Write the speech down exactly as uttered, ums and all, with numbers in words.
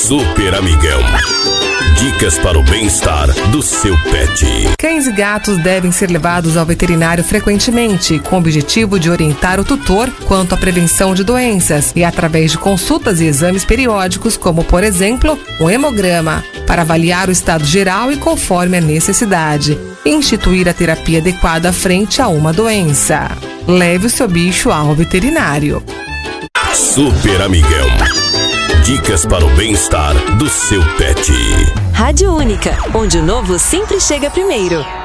Super Amigão. Dicas para o bem-estar do seu pet. Cães e gatos devem ser levados ao veterinário frequentemente, com o objetivo de orientar o tutor quanto à prevenção de doenças e através de consultas e exames periódicos, como, por exemplo, um hemograma, para avaliar o estado geral e conforme a necessidade, instituir a terapia adequada frente a uma doença. Leve o seu bicho ao veterinário. Super Amigão. Dicas para o bem-estar do seu pet. Rádio Única, onde o novo sempre chega primeiro.